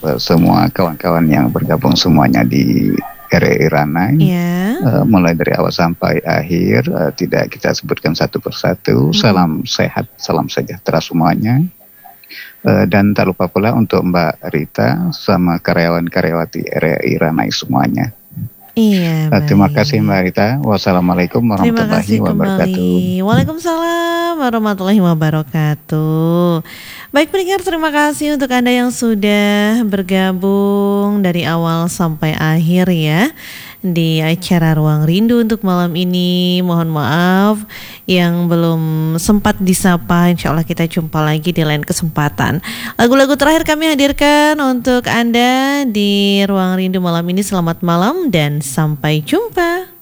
semua kawan-kawan yang bergabung semuanya di RRI Ranai, mulai dari awal sampai akhir, tidak kita sebutkan satu persatu. Salam sehat, salam sejahtera semuanya. Dan tak lupa pula untuk Mbak Rita sama karyawan-karyawati RRI Ranai semuanya. Iya, terima kasih Mbak Rita. Wassalamualaikum warahmatullahi wabarakatuh. Waalaikumsalam warahmatullahi wabarakatuh. Baik pendengar, terima kasih untuk Anda yang sudah bergabung dari awal sampai akhir ya di acara Ruang Rindu untuk malam ini. Mohon maaf yang belum sempat disapa. Insya Allah kita jumpa lagi di lain kesempatan. Lagu-lagu terakhir kami hadirkan untuk Anda di Ruang Rindu malam ini. Selamat malam dan sampai jumpa.